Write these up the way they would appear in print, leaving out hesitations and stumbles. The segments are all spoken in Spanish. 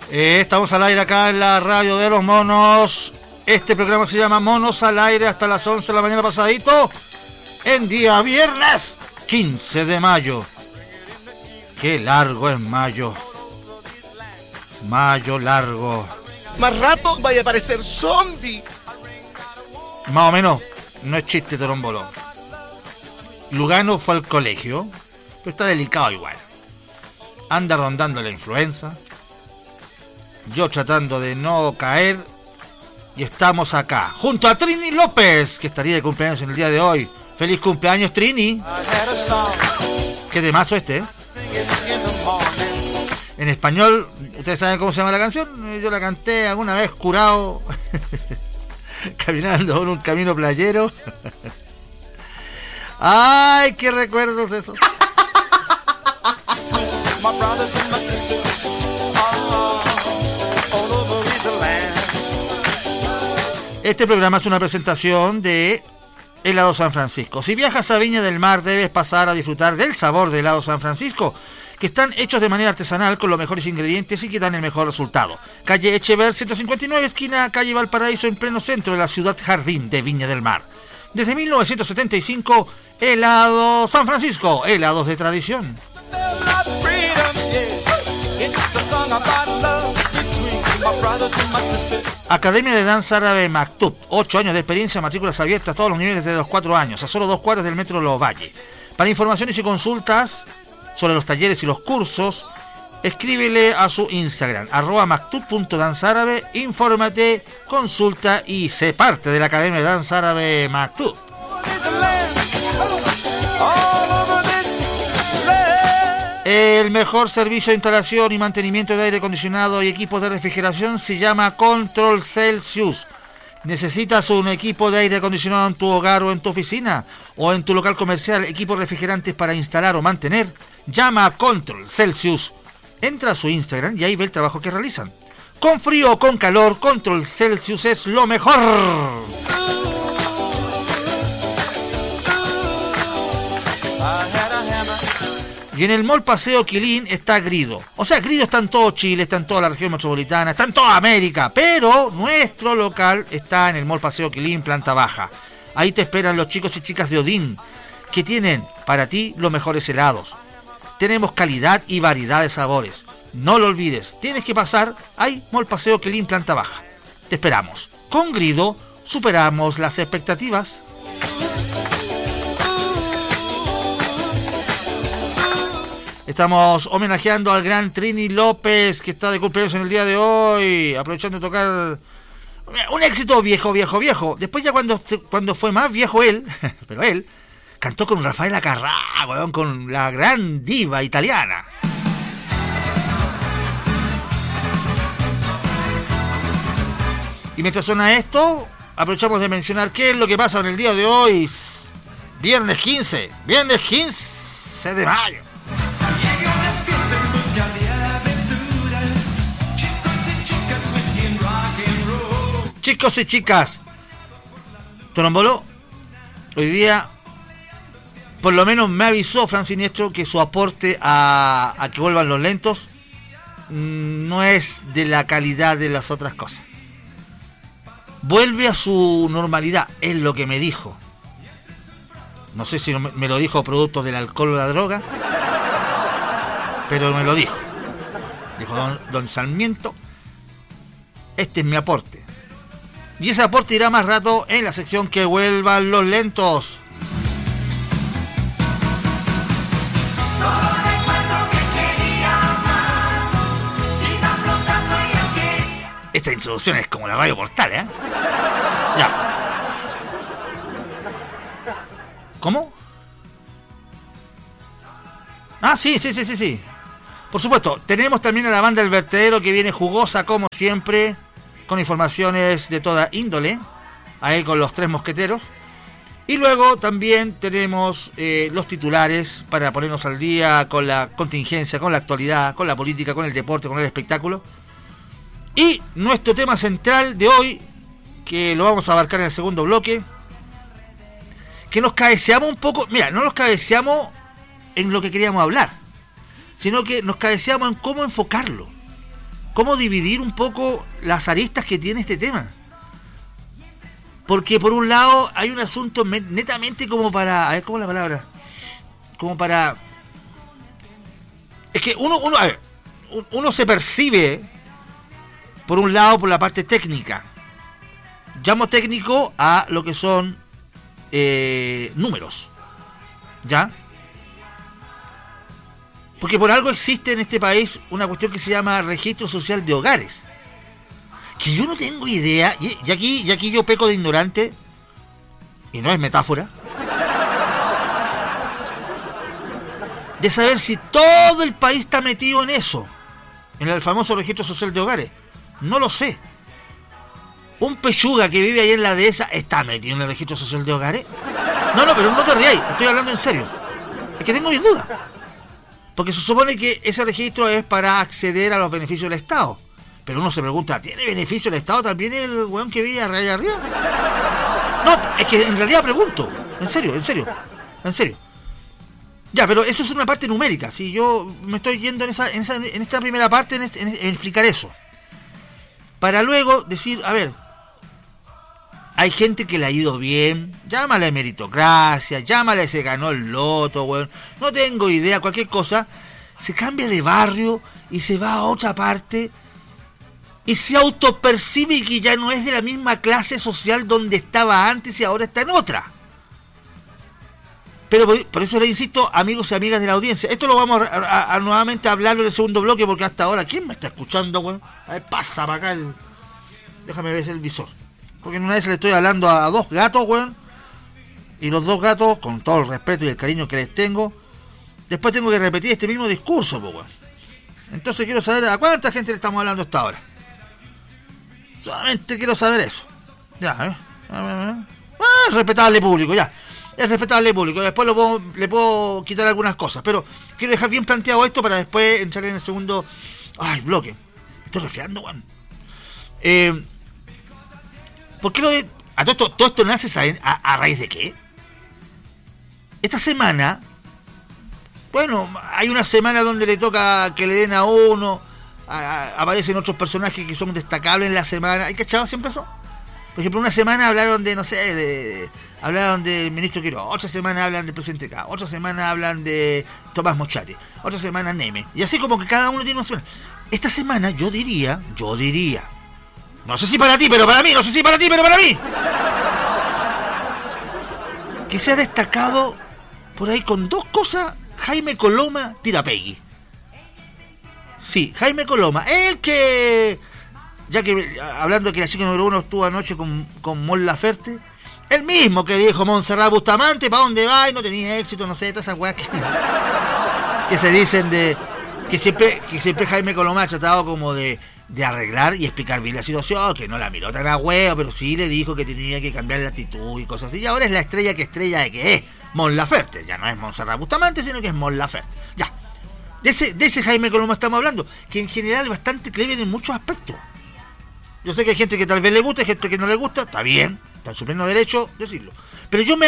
Estamos al aire acá en la radio de los monos. Este programa se llama Monos al Aire hasta las 11 de la mañana pasadito, en día viernes 15 de mayo. Qué largo es mayo. Mayo largo. Más rato vaya a aparecer zombie. Más o menos, no es chiste, Torombolo. Lugano fue al colegio, pero está delicado igual. Anda rondando la influenza. Yo tratando de no caer. Y estamos acá, junto a Trini López, que estaría de cumpleaños en el día de hoy. ¡Feliz cumpleaños, Trini! Qué temazo este, ¿eh? En español, ¿ustedes saben cómo se llama la canción? Yo la canté alguna vez curado, caminando por un camino playero. ¡Ay, qué recuerdos esos! Este programa es una presentación de Helado San Francisco. Si viajas a Viña del Mar, debes pasar a disfrutar del sabor de Helado San Francisco, que están hechos de manera artesanal con los mejores ingredientes y que dan el mejor resultado. Calle Echever 159, esquina calle Valparaíso, en pleno centro de la ciudad jardín de Viña del Mar. Desde 1975, Helado San Francisco, helados de tradición. Academia de Danza Árabe Maktub, 8 años de experiencia, matrículas abiertas a todos los niveles desde los 4 años, a solo 2 cuadras del metro Los Valles. Para informaciones y consultas sobre los talleres y los cursos, escríbele a su Instagram, @maktub.danzaárabe, infórmate, consulta y sé parte de la Academia de Danza Árabe Maktub. El mejor servicio de instalación y mantenimiento de aire acondicionado y equipos de refrigeración se llama Control Celsius. ¿Necesitas un equipo de aire acondicionado en tu hogar o en tu oficina? ¿O en tu local comercial, equipos refrigerantes para instalar o mantener? Llama a Control Celsius. Entra a su Instagram y ahí ve el trabajo que realizan. Con frío o con calor, Control Celsius es lo mejor. Y en el Mall Paseo Quilín está Grido. O sea, Grido está en todo Chile, está en toda la región metropolitana, está en toda América. Pero nuestro local está en el Mall Paseo Quilín, planta baja. Ahí te esperan los chicos y chicas de Odín, que tienen para ti los mejores helados. Tenemos calidad y variedad de sabores. No lo olvides, tienes que pasar ahí, Mall Paseo Quilín, planta baja. Te esperamos. Con Grido superamos las expectativas. Estamos homenajeando al gran Trini López, que está de cumpleaños en el día de hoy, aprovechando de tocar un éxito viejo. Después ya cuando fue más viejo él, pero él cantó con Rafaela Carrà, weón, con la gran diva italiana. Y mientras suena esto, aprovechamos de mencionar qué es lo que pasa en el día de hoy, viernes 15 de mayo. Chicos y chicas, Torombolo, hoy día por lo menos me avisó Fran Siniestro que su aporte a que vuelvan los lentos no es de la calidad de las otras cosas. Vuelve a su normalidad, es lo que me dijo. No sé si me lo dijo producto del alcohol o la droga, pero me lo dijo. Dijo don Sarmiento, este es mi aporte. Y ese aporte irá más rato en la sección Que vuelvan los lentos. Esta introducción es como la radio Portal, ¿eh? Ya. ¿Cómo? Ah, sí. Por supuesto, tenemos también a la banda El Vertedero, que viene jugosa como siempre, con informaciones de toda índole, ahí con los tres mosqueteros. Y luego también tenemos los titulares para ponernos al día con la contingencia, con la actualidad, con la política, con el deporte, con el espectáculo. Y nuestro tema central de hoy, que lo vamos a abarcar en el segundo bloque, que nos cabeceamos un poco. Mira, no nos cabeceamos en lo que queríamos hablar, sino que nos cabeceamos en cómo enfocarlo, cómo dividir un poco las aristas que tiene este tema. Porque por un lado hay un asunto netamente como para... A ver, ¿cómo es la palabra? Como para... Es que uno se percibe, por un lado, por la parte técnica. Llamo técnico a lo que son números. ¿Ya? Porque por algo existe en este país una cuestión que se llama registro social de hogares. Que yo no tengo idea, y aquí yo peco de ignorante, y no es metáfora, de saber si todo el país está metido en eso, en el famoso registro social de hogares. No lo sé. ¿Un pechuga que vive ahí en la dehesa está metido en el registro social de hogares? No, pero no te ríais, estoy hablando en serio. Es que tengo mis dudas. Porque se supone que ese registro es para acceder a los beneficios del Estado. Pero uno se pregunta, ¿tiene beneficio el Estado también el weón que vive allá arriba? No, es que en realidad pregunto. En serio. Ya, pero eso es una parte numérica. Si yo me estoy yendo en esta primera parte, en explicar eso. Para luego decir, a ver, hay gente que le ha ido bien, llámale meritocracia, llámale se ganó el loto, weón. No tengo idea, cualquier cosa. Se cambia de barrio y se va a otra parte y se autopercibe que ya no es de la misma clase social donde estaba antes y ahora está en otra. Pero por eso le insisto, amigos y amigas de la audiencia, esto lo vamos a nuevamente hablarlo en el segundo bloque, porque hasta ahora, ¿quién me está escuchando, weón? A ver, pasa para acá déjame ver el visor. Porque en una vez le estoy hablando a dos gatos, weón, y los dos gatos, con todo el respeto y el cariño que les tengo, después tengo que repetir este mismo discurso, weón. Entonces quiero saber a cuánta gente le estamos hablando hasta ahora. Solamente quiero saber eso. Ya, respetable público, ya. Es respetable público. Después le puedo quitar algunas cosas. Pero quiero dejar bien planteado esto para después entrar en el segundo bloque. Estoy resfriando, weón. ¿Por qué todo esto nace a raíz de qué? Esta semana, bueno, hay una semana donde le toca que le den a uno. Aparecen otros personajes que son destacables en la semana. ¿Hay cachado siempre eso? Por ejemplo, una semana hablaron de, no sé, hablaron del ministro Quiroga, otra semana hablan del presidente K, otra semana hablan de Tomás Mochati, otra semana Neme. Y así como que cada uno tiene una semana. Esta semana yo diría, no sé si para ti, pero para mí, que se ha destacado por ahí con dos cosas Jaime Coloma Tirapegui. Sí, Jaime Coloma, el que, ya que hablando de que la chica número 1 estuvo anoche con Mon Laferte, el mismo que dijo Montserrat Bustamante, ¿para dónde va? Y no tenía éxito, no sé, todas esas weas que se dicen de que siempre Jaime Coloma ha tratado como de arreglar y explicar bien la situación, que no la miró tan a huevo, pero sí le dijo que tenía que cambiar la actitud y cosas así. Y ahora es la estrella de que es Mon Laferte, ya no es Montserrat Bustamante, sino que es Mon Laferte. Ya. De ese Jaime Coloma estamos hablando, que en general es bastante clever en muchos aspectos. Yo sé que hay gente que tal vez le gusta, hay gente que no le gusta, está bien, está en su pleno derecho decirlo. Pero yo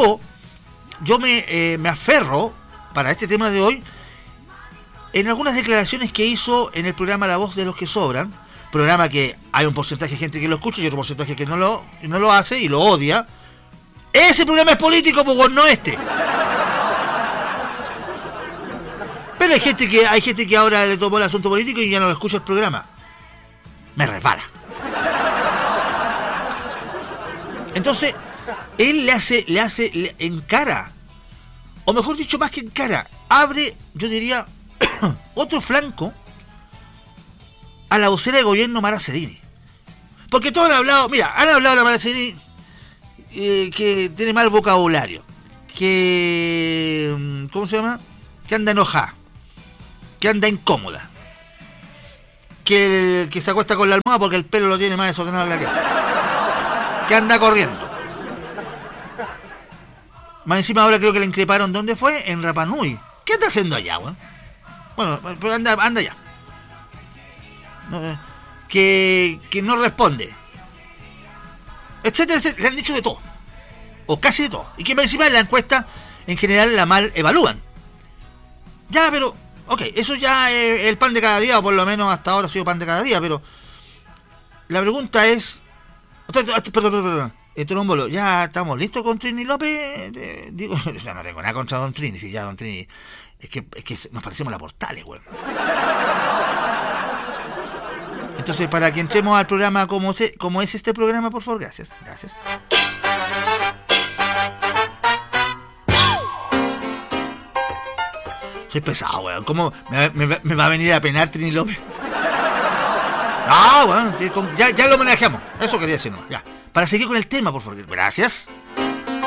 me aferro, para este tema de hoy, en algunas declaraciones que hizo en el programa La Voz de los que Sobran, programa que hay un porcentaje de gente que lo escucha y otro porcentaje que no lo hace y lo odia. Ese programa es político, pues no este. Pero hay gente que ahora le tomó el asunto político y ya no lo escucha el programa. Me resbala. Entonces, él le encara, o mejor dicho, más que encara, abre, yo diría, otro flanco a la vocera de gobierno Mara Cedini. Porque todos han hablado de la Mara Cedini, que tiene mal vocabulario, que, ¿cómo se llama? Que anda enojada, que anda incómoda, que se acuesta con la almohada porque el pelo lo tiene más desordenado que anda corriendo. Más encima ahora creo que le increparon, ¿dónde fue? En Rapa Nui. ¿Qué está haciendo allá, weón? Bueno, pues anda allá. Que no responde, etcétera, etcétera. Le han dicho de todo, o casi de todo, y que más encima en la encuesta en general la mal evalúan. Ya, pero Ok, eso ya es el pan de cada día, o por lo menos hasta ahora ha sido pan de cada día, pero la pregunta es... Perdón. Trómbolo, ¿ya estamos listos con Trini López? Digo, o sea, no tengo nada contra Don Trini, si ya Don Trini... Es que nos parecemos a la Portales, weón. Entonces, para que entremos al programa como es este programa, por favor, gracias. Soy pesado, weón. ¿Cómo me va a venir a penar Trini López? Ah, weón, sí, ya lo manejamos. Eso quería decir, ¿no? Ya. Para seguir con el tema, por favor. Gracias.